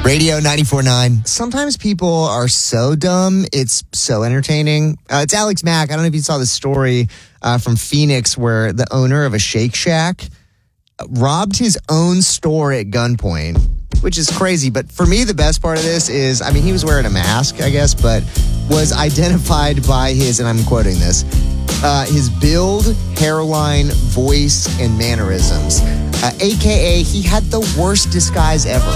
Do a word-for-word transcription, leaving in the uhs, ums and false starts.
Radio ninety-four point nine. Sometimes people are so dumb, it's so entertaining. Uh, it's Alex Mack. I don't know if you saw the story uh, from Phoenix where the owner of a Shake Shack robbed his own store at gunpoint, which is crazy. But for me, the best part of this is, I mean, he was wearing a mask, I guess, but was identified by his, and I'm quoting this, uh, his build, hairline, voice, and mannerisms. Uh, A K A he had the worst disguise ever.